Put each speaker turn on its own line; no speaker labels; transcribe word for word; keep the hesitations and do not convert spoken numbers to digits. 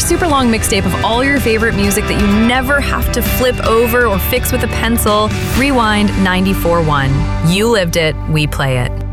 super long mixtape of all your favorite music that you never have to flip over or fix with a pencil. Rewind ninety-four point one. You lived it, we play it.